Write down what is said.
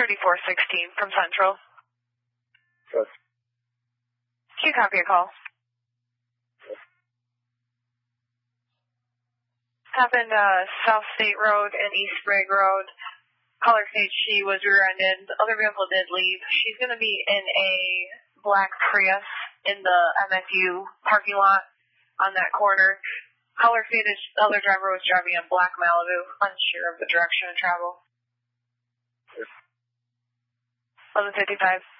3416 from Central. Yes. Can you copy your call? Yes. Happened South State Road and East Sprague Road. Caller states she was rear-ended. The other vehicle did leave. She's going to be in a black Prius in the MSU parking lot on that corner. Caller stated the other driver was driving a black Malibu, unsure of the direction of travel. Yes. 11:55.